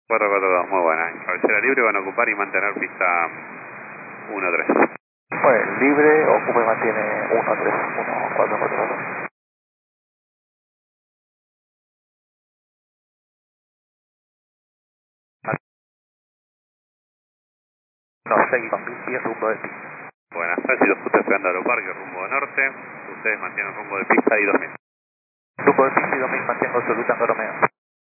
442, muy buena. Cabecera libre, van a ocupar y mantener pista 1-3. Bueno, libre, ocupa y mantiene 1-3, 1-4-4-2. No, seguí con 1010 rumbo de pista. Buenas tardes, los justo esperando Aeroparque, rumbo norte. Ustedes mantienen rumbo de pista y 2000. Rumbo de pista y 2000, mantengo absoluta Romeo.